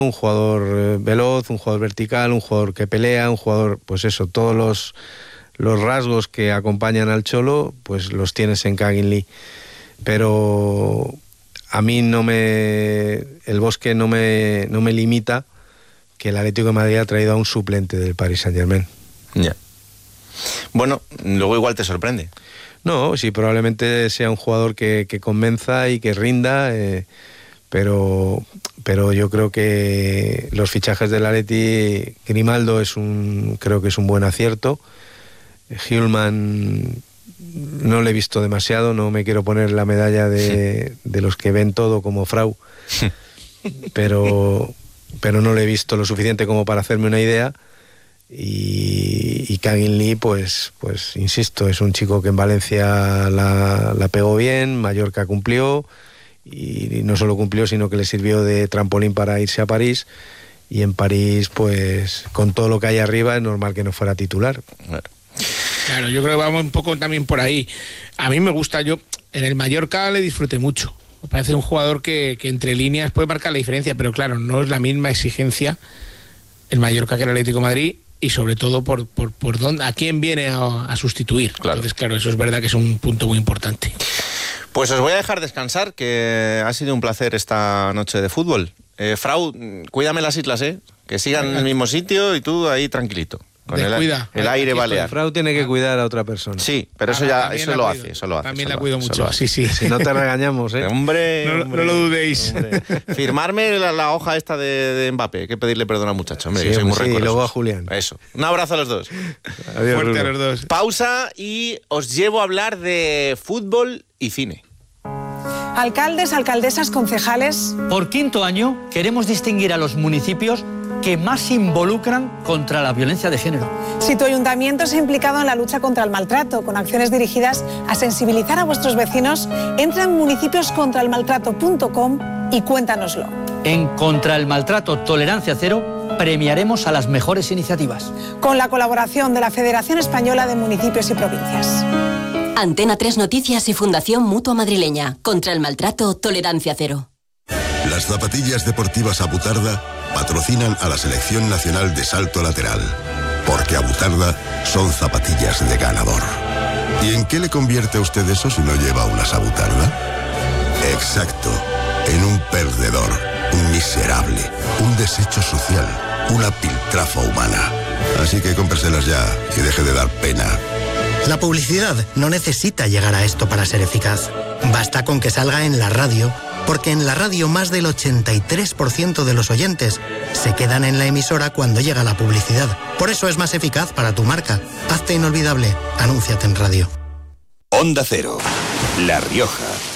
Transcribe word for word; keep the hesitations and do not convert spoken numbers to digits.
un jugador eh, veloz, un jugador vertical, un jugador que pelea, un jugador, pues eso, todos los, los rasgos que acompañan al Cholo, pues los tienes en Kangin Lee. Pero a mí no me, el Bosque no me, no me limita que el Atlético de Madrid ha traído a un suplente del Paris Saint-Germain. Ya. Yeah. Bueno, luego igual te sorprende. No, sí, probablemente sea un jugador que, que convenza y que rinda, eh, pero, pero yo creo que los fichajes del Atleti, Grimaldo es un, creo que es un buen acierto. Hjulman no le he visto demasiado, no me quiero poner la medalla de, de los que ven todo como Frau, pero, pero no le he visto lo suficiente como para hacerme una idea. Y, y Kangin Lee, pues, pues insisto, es un chico que en Valencia la, la pegó bien, Mallorca cumplió, y no solo cumplió, sino que le sirvió de trampolín para irse a París, y en París, pues con todo lo que hay arriba, es normal que no fuera titular. Claro, yo creo que vamos un poco también por ahí. A mí me gusta, yo en el Mallorca le disfruté mucho. Me parece un jugador que, que entre líneas puede marcar la diferencia, pero claro, no es la misma exigencia el Mallorca que el Atlético de Madrid, y sobre todo por, por, por dónde, a quién viene a, a sustituir. Claro. Entonces, claro, eso es verdad que es un punto muy importante. Pues os voy a dejar descansar, que ha sido un placer esta noche de fútbol. Eh, Frau, cuídame las islas, ¿eh? Que sigan en el mismo sitio y tú ahí tranquilito. Con el, el aire balear. Frau tiene que cuidar a otra persona. Sí, pero eso ya eso lo hace, eso lo hace. También la cuido mucho, sí, sí. Si no te regañamos, ¿eh? Hombre, no, hombre, no lo dudéis. Hombre. Firmarme la, la hoja esta de, de Mbappé, hay que pedirle perdón al muchacho, hombre, sí, que soy muy sí, rencoroso. Y luego a Julián. Eso. Un abrazo a los dos. Adiós, fuerte Bruno. a los dos. Pausa y os llevo a hablar de fútbol y cine. Alcaldes, alcaldesas, concejales. Por quinto año queremos distinguir a los municipios que más se involucran contra la violencia de género. Si tu ayuntamiento se ha implicado en la lucha contra el maltrato, con acciones dirigidas a sensibilizar a vuestros vecinos, entra en municipios contra el maltrato punto com y cuéntanoslo. En Contra el Maltrato Tolerancia Cero premiaremos a las mejores iniciativas. Con la colaboración de la Federación Española de Municipios y Provincias. Antena tres Noticias y Fundación Mutua Madrileña. Contra el Maltrato Tolerancia Cero. Las zapatillas deportivas Abutarda patrocinan a la Selección Nacional de Salto Lateral, porque Abutarda son zapatillas de ganador. ¿Y en qué le convierte a usted eso si no lleva unas Abutarda? Exacto, en un perdedor, un miserable, un desecho social, una piltrafa humana. Así que cómpreselas ya y deje de dar pena. La publicidad no necesita llegar a esto para ser eficaz. Basta con que salga en la radio, porque en la radio más del ochenta y tres por ciento de los oyentes se quedan en la emisora cuando llega la publicidad. Por eso es más eficaz para tu marca. Hazte inolvidable. Anúnciate en radio. Onda Cero, La Rioja.